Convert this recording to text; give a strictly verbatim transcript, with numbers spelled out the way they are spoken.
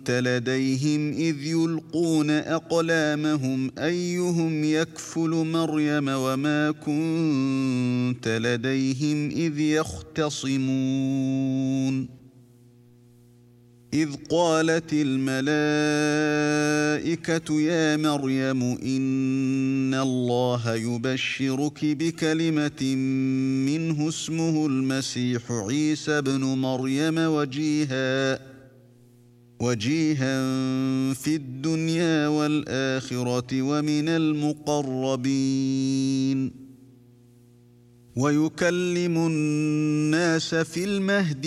كنت لديهم إذ يلقون أقلامهم أيهم يكفل مريم وما كنت لديهم إذ يختصمون إذ قالت الملائكة يا مريم إن الله يبشرك بكلمة منه اسمه المسيح عيسى ابن مريم وجيها وجيها في الدنيا والآخرة ومن المقربين ويكلم الناس في المهد